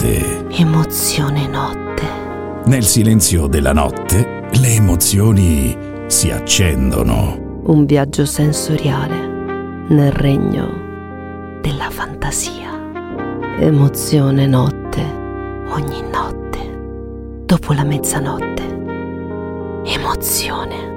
notte. Emozione notte. Nel silenzio della notte le emozioni si accendono. Un viaggio sensoriale nel regno della fantasia. Emozione notte, ogni notte, dopo la mezzanotte. Emozione.